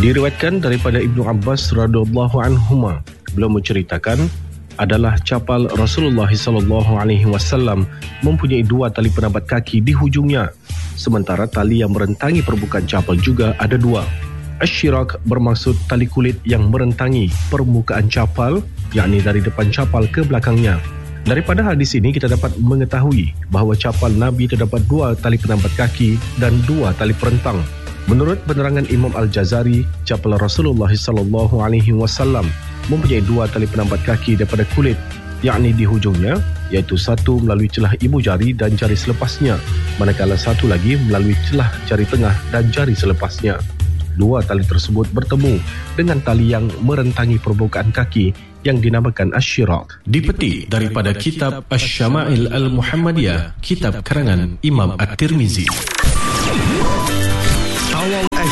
Diriwayatkan daripada Ibnu Abbas radhiyallahu anhuma, beliau menceritakan adalah capal Rasulullah SAW mempunyai dua tali penambat kaki di hujungnya, sementara tali yang merentangi permukaan capal juga ada dua. Asy-syirak bermaksud tali kulit yang merentangi permukaan capal, yakni dari depan capal ke belakangnya. Daripada hadis ini kita dapat mengetahui bahawa capal Nabi terdapat dua tali penambat kaki dan dua tali perentang. Menurut penerangan Imam Al-Jazari, capal Rasulullah SAW mempunyai dua tali penambat kaki daripada kulit, yakni di hujungnya, iaitu satu melalui celah ibu jari dan jari selepasnya, manakala satu lagi melalui celah jari tengah dan jari selepasnya. Dua tali tersebut bertemu dengan tali yang merentangi permukaan kaki yang dinamakan asy-syirak. Dipetik daripada kitab Asy-Syama'il Al-Muhammadiyah, kitab karangan Imam At-Tirmizi.